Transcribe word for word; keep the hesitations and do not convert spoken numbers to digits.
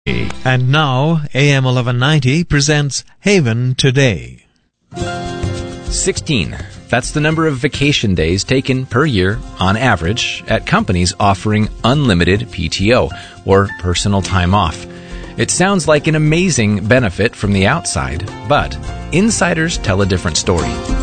And now, A M eleven ninety presents Haven Today. sixteen. That's the number of vacation days taken per year, on average, at companies offering unlimited P T O, or personal time off. It sounds like an amazing benefit from the outside, but insiders tell a different story.